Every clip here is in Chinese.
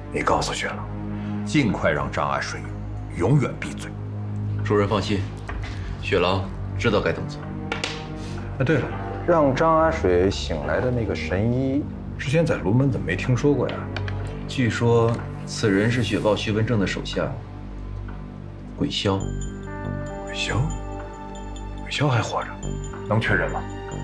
你告诉雪狼，尽快让张阿水永远闭嘴。 主任放心，雪狼知道该怎么做。 哎，对了，让张阿水醒来的那个神医，之前在龙门怎么没听说过呀？ 据说此人是雪豹徐文正的手下鬼枭。 鬼枭？鬼枭还活着？能确认吗？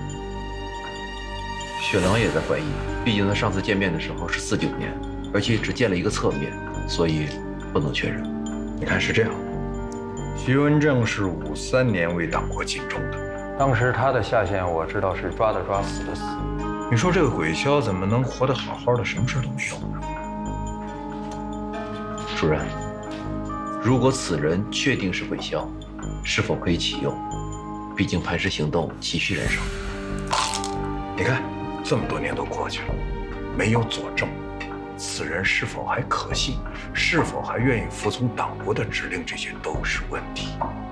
雪狼也在怀疑，毕竟他上次见面的时候是49年，而且只见了一个侧面，所以不能确认。 你看是这样，徐文正是53年为党国尽忠的，当时他的下线我知道是抓的抓，死的死。你说这个鬼枭怎么能活得好好的，什么事都没有呢？ 主任，如果此人确定是鬼枭，是否可以启用？毕竟磐石行动急需人手。 你看，这么多年都过去了，没有佐证，此人是否还可信，是否还愿意服从党国的指令，这些都是问题。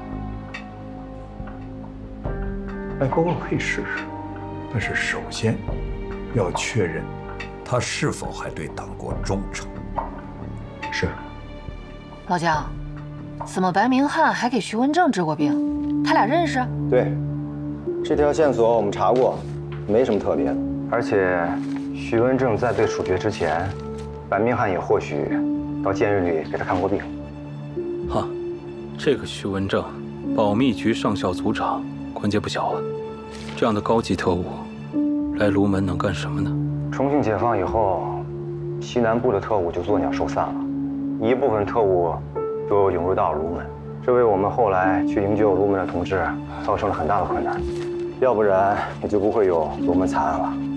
哎，不过可以试试，但是首先要确认他是否还对党国忠诚。 是。 老姜，怎么白明翰还给徐文正治过病？他俩认识？ 对，这条线索我们查过，没什么特别的。而且，徐文正在被处决之前，白明翰也或许到监狱里给他看过病。 哈，这个徐文正，保密局上校组长，官阶不小啊。这样的高级特务，来卢门能干什么呢？ 重庆解放以后，西南部的特务就作鸟兽散了，一部分特务就涌入到了卢门，这为我们后来去营救卢门的同志造成了很大的困难。要不然也就不会有卢门惨案了。